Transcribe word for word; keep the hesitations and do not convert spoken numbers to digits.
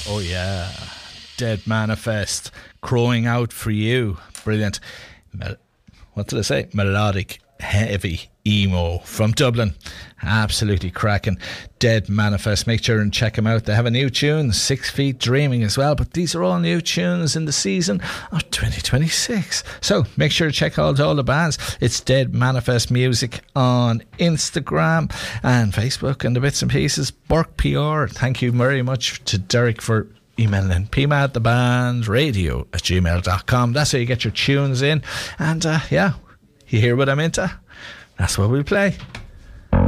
Oh yeah, Dead Manifest, Crying Out For You. Brilliant. Mel- what did I say? Melodic, heavy emo from Dublin. Absolutely cracking. Dead Manifest. Make sure and check them out. They have a new tune, Six Feet Dreaming, as well. But these are all new tunes in the season of twenty twenty-six. So make sure to check out all the bands. It's Dead Manifest Music on Instagram and Facebook and the bits and pieces. Burke P R. Thank you very much to Derek for emailing P M A D the band radio at gmail dot com. That's how you get your tunes in. And uh, yeah, you hear what I'm into? That's what we play.